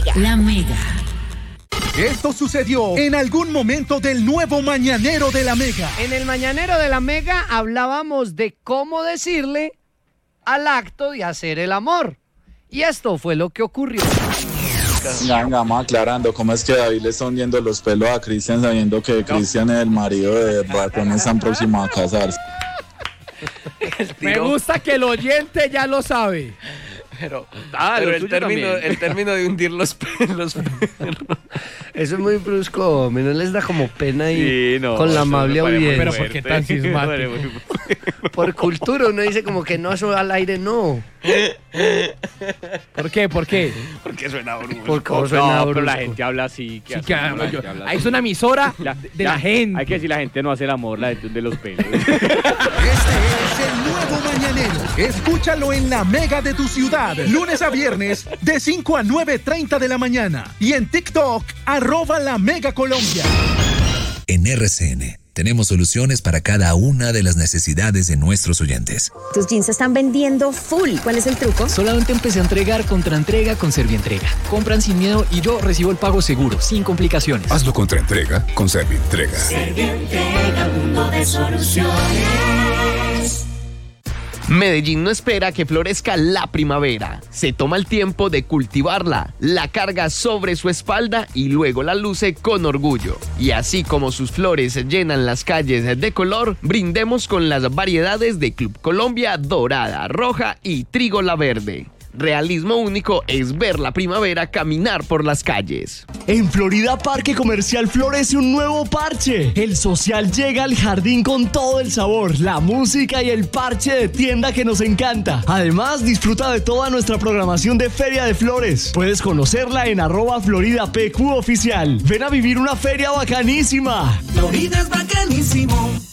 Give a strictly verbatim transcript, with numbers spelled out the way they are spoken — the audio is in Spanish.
La Mega. Esto sucedió en algún momento del nuevo Mañanero de la Mega. En el Mañanero de la Mega hablábamos de cómo decirle al acto de hacer el amor. Y esto fue lo que ocurrió. Venga, vamos aclarando cómo es que David le está hundiendo los pelos a Cristian sabiendo que Cristian es el marido de Ratón, están próximos a casarse. Me gusta que el oyente ya lo sabe. Pero, ah, pero el, término, el término de hundir los pelos. Eso es muy brusco, no les da como pena y sí, no, con la amable audiencia. Pero ¿por qué tan cismático? Por cultura uno dice como que no, eso al aire no. ¿Por qué? ¿Por qué? Porque suena brusco. Porque suena no, brusco. Pero la gente habla así. Sí, que habla, yo, habla es una emisora la, de la, la gente. Hay que decir, la gente no hace el amor, la de, de los pelos. Este es el nuevo Mañanero. Escúchalo en la Mega de tu ciudad. Lunes a viernes, de cinco a nueve treinta de la mañana. Y en TikTok, arroba la Mega Colombia. En R C N tenemos soluciones para cada una de las necesidades de nuestros oyentes. Tus jeans se están vendiendo full. ¿Cuál es el truco? Solamente empecé a entregar contra entrega con Servientrega. Compran sin miedo y yo recibo el pago seguro, sin complicaciones. Hazlo contra entrega con Servientrega. Servientrega, mundo de soluciones. Medellín no espera que florezca la primavera. Se toma el tiempo de cultivarla, la carga sobre su espalda y luego la luce con orgullo. Y así como sus flores llenan las calles de color, brindemos con las variedades de Club Colombia dorada, roja y trígola verde. Realismo único es ver la primavera caminar por las calles. En Florida Parque Comercial florece un nuevo parche. El social llega al jardín con todo el sabor, la música y el parche de tienda que nos encanta. Además, disfruta de toda nuestra programación de Feria de Flores. Puedes conocerla en arroba Florida P Q oficial. Ven a vivir una feria bacanísima. Florida es bacanísimo.